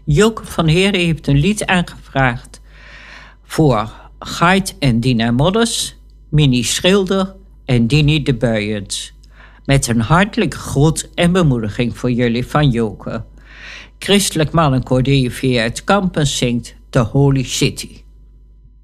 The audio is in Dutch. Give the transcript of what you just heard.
Joke van Heren heeft een lied aangevraagd voor Gait en Dina Modders, Minnie Schilder en Dini de Buyens. Met een hartelijke groet en bemoediging voor jullie van Joke. Christelijk Mannenkoor DJV uit Kampen zingt The Holy City.